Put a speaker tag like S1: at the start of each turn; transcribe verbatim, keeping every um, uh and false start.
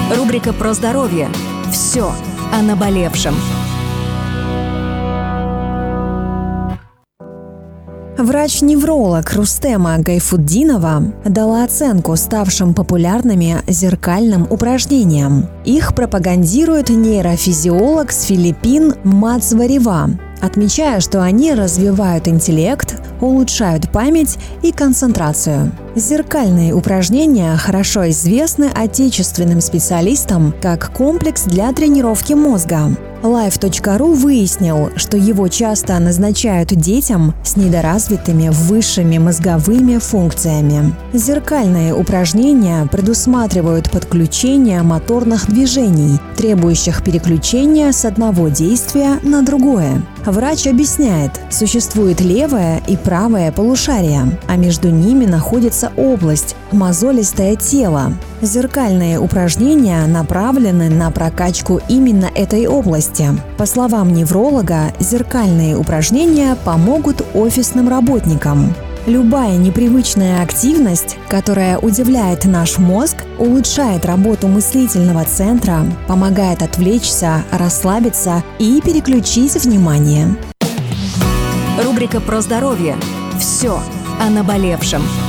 S1: Рубрика про здоровье. Все о наболевшем.
S2: Врач-невролог Рустема Гайфутдинова дала оценку ставшим популярными зеркальным упражнениям. Их пропагандирует нейрофизиолог с Филиппин Мац Варива, отмечая, что они развивают интеллект, улучшают память и концентрацию. Зеркальные упражнения хорошо известны отечественным специалистам как комплекс для тренировки мозга. лайф точка ру выяснил, что его часто назначают детям с недоразвитыми высшими мозговыми функциями. Зеркальные упражнения предусматривают подключение моторных движений, требующих переключения с одного действия на другое. Врач объясняет, существует левое и правое полушария, а между ними находится область – мозолистое тело. Зеркальные упражнения направлены на прокачку именно этой области. По словам невролога, зеркальные упражнения помогут офисным работникам. Любая непривычная активность, которая удивляет наш мозг, улучшает работу мыслительного центра, помогает отвлечься, расслабиться и переключить внимание.
S1: Рубрика про здоровье. Все о наболевшем.